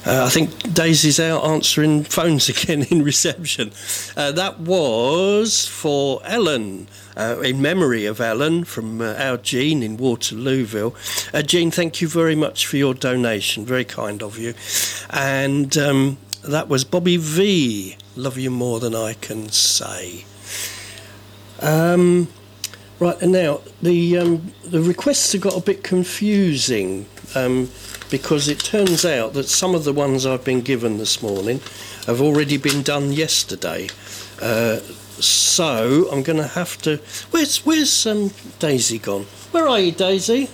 I think Daisy's out answering phones again in reception. That was for Ellen, in memory of Ellen from our Jean in Waterlooville. Jean, thank you very much for your donation. Very kind of you. And that was Bobby V. Love you more than I can say. Right, and now the requests have got a bit confusing because it turns out that some of the ones I've been given this morning have already been done yesterday. So I'm going to have to... Where's Daisy gone? Where are you, Daisy?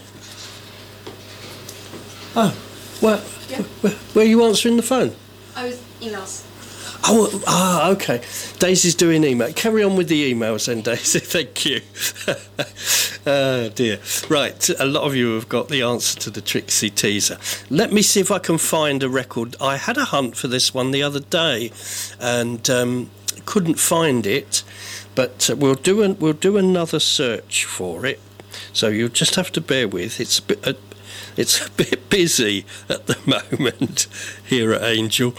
Oh, where are you answering the phone? I was emails. Oh, okay. Daisy's doing email. Carry on with the emails then, Daisy. Thank you. Oh, dear. Right, a lot of you have got the answer to the Trixie teaser. Let me see if I can find a record. I had a hunt for this one the other day and couldn't find it, but we'll do another search for it. So you'll just have to bear with. It's a bit busy at the moment here at Angel.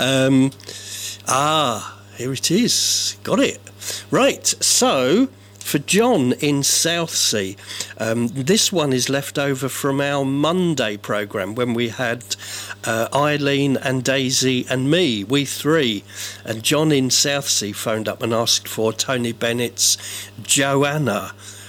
Here it is. Got it. Right, so for John in Southsea, this one is left over from our Monday programme when we had Eileen and Daisy and me, we three. And John in Southsea phoned up and asked for Tony Bennett's Joanna,